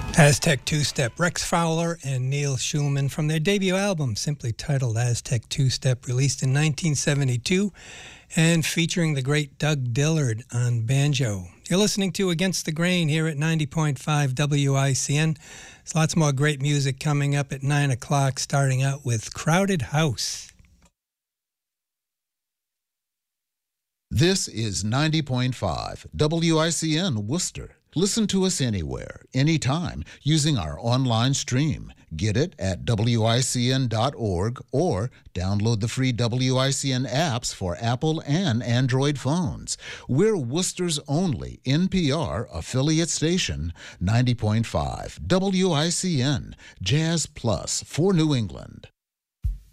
Aztec Two-Step, Rex Fowler and Neil Schulman from their debut album, simply titled Aztec Two-Step, released in 1972 and featuring the great Doug Dillard on banjo. You're listening to Against the Grain here at 90.5 WICN. There's lots more great music coming up at 9 o'clock, starting out with Crowded House. This is 90.5 WICN Worcester. Listen to us anywhere, anytime, using our online stream. Get it at WICN.org or download the free WICN apps for Apple and Android phones. We're Worcester's only NPR affiliate station, 90.5 WICN, Jazz Plus for New England.